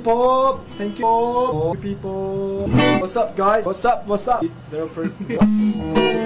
Pop. Thank you, Pop. People. What's up, guys? What's up? Zero